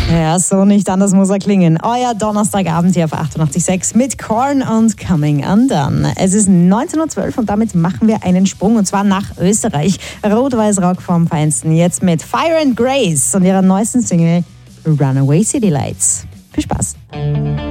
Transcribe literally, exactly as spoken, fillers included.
Ja, so nicht anders muss er klingen. Euer Donnerstagabend hier auf achtundachtzig Komma sechs mit Korn und Coming Undone. Es ist neunzehn Uhr zwölf und damit machen wir einen Sprung und zwar nach Österreich. Rot-Weiß-Rock vom Feinsten. Jetzt mit Fire and Grace und ihrer neuesten Single Runaway City Lights. Viel Spaß.